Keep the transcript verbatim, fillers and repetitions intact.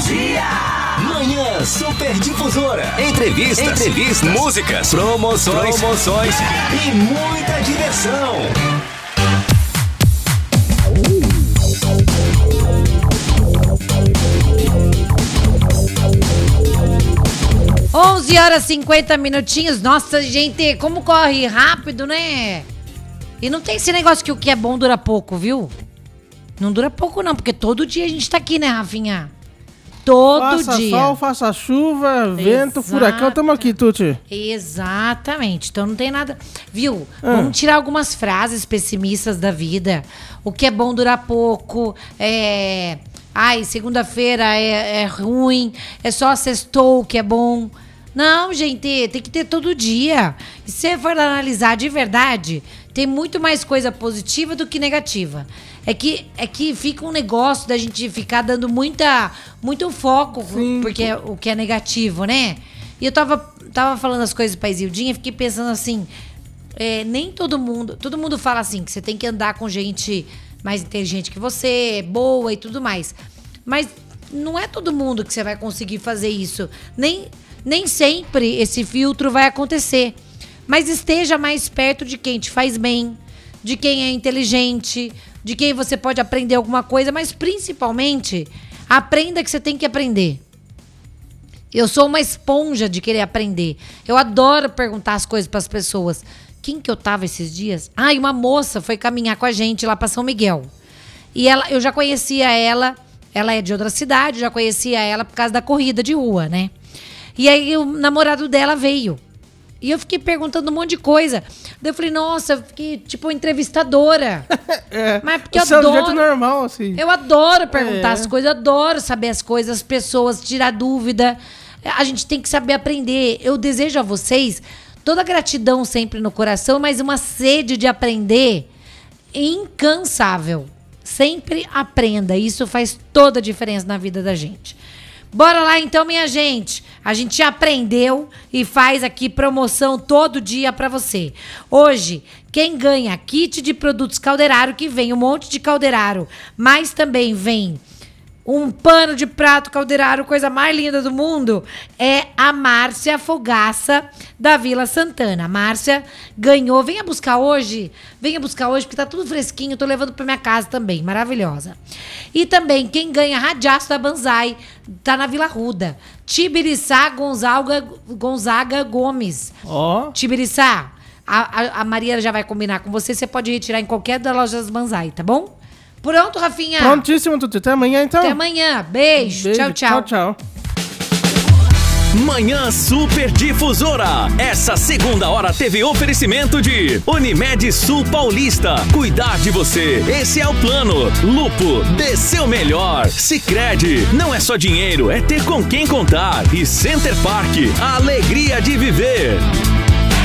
dia! Manhã Super Difusora. Entrevistas, Entrevistas, músicas, promoções, promoções e muita diversão. onze horas e cinquenta minutinhos. Nossa, gente, como corre rápido, né? E não tem esse negócio que o que é bom dura pouco, viu? Não dura pouco não, porque todo dia a gente tá aqui, né, Rafinha? Todo faça dia. Faça sol, faça chuva, vento, Exato. furacão, tamo aqui, Tuti. Exatamente, então não tem nada. Viu? Ah. Vamos tirar algumas frases pessimistas da vida. O que é bom dura pouco, é... Ai, segunda-feira é, é ruim, é só sextou que é bom. Não, gente, tem que ter todo dia. E se você for analisar de verdade, tem muito mais coisa positiva do que negativa. É que, é que fica um negócio da gente ficar dando muita, muito foco, Sim. porque é o que é negativo, né? E eu tava, tava falando as coisas pra Isildinha e fiquei pensando assim, é, nem todo mundo, todo mundo fala assim, que você tem que andar com gente mais inteligente que você, boa e tudo mais. Mas não é todo mundo que você vai conseguir fazer isso. Nem, nem sempre esse filtro vai acontecer. Mas esteja mais perto de quem te faz bem, de quem é inteligente, de quem você pode aprender alguma coisa, mas principalmente, aprenda que você tem que aprender. Eu sou uma esponja de querer aprender. Eu adoro perguntar as coisas para as pessoas. Quem que eu tava esses dias? Ah, e uma moça foi caminhar com a gente lá pra São Miguel. E ela, eu já conhecia ela, ela é de outra cidade, já conhecia ela por causa da corrida de rua, né? E aí o namorado dela veio. E eu fiquei perguntando um monte de coisa. Daí eu falei, nossa, eu fiquei tipo entrevistadora. É, mas porque eu adoro. É um adoro. jeito normal, assim. Eu adoro perguntar é. as coisas, eu adoro saber as coisas, as pessoas, tirar dúvida. A gente tem que saber aprender. Eu desejo a vocês toda gratidão sempre no coração, mas uma sede de aprender incansável. Sempre aprenda. Isso faz toda a diferença na vida da gente. Bora lá então, minha gente. A gente aprendeu e faz aqui promoção todo dia pra você. Hoje, quem ganha kit de produtos Calderaro, que vem um monte de Calderaro, mas também vem um pano de prato Calderaro, coisa mais linda do mundo, é a Márcia Fogaça da Vila Santana. A Márcia ganhou. Venha buscar hoje. Venha buscar hoje, porque tá tudo fresquinho. Tô levando pra minha casa também. Maravilhosa. E também, quem ganha Radiaço da Banzai tá na Vila Ruda. Tibiriçá Gonzaga, Gonzaga Gomes. Ó. Oh. Tibiriçá, a, a, a Maria já vai combinar com você. Você pode retirar em qualquer das lojas Banzai, tá bom? Pronto, Rafinha? Prontíssimo, Tuti. Até amanhã, então. Até amanhã. Beijo. Beijo. Tchau, tchau. Tchau, tchau. Manhã Super Difusora. Essa segunda hora teve oferecimento de Unimed Sul Paulista. Cuidar de você, esse é o plano. Lupo, dê seu melhor. Sicredi, não é só dinheiro, é ter com quem contar. E Center Park, a alegria de viver.